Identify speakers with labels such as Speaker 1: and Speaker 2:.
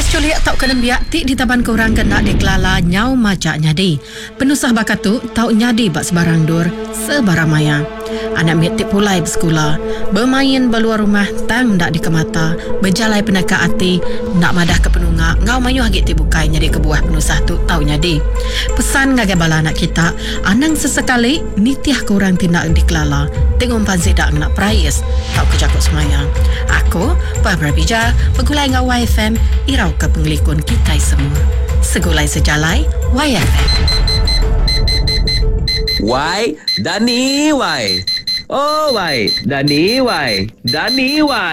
Speaker 1: Culik tau kena biak ti di taban korang kena dikelala nyau macak nyadi. Penusah bakat tu tau nyadi bak sebarang dur sebarang maya. Anak miat ti pulai bersekolah, bermain beluar rumah tang ndak di kemata, berjalai penaka hati, nak madah ke penunga, ngau mayu hagit ti bukai nyadi ke buah penusah tu tau nyadi. Pesan ngagai bala anak kita, anang sesekali nitiah korang tindak dikelala, tengok panzik dak nak prayes, tau kejakut semayang. Aku, Barbara Bija, bergulai ngau YFM, irau ke penglikun kita semua. Segulai sejalai, YFM.
Speaker 2: Dani, Dani, Dani,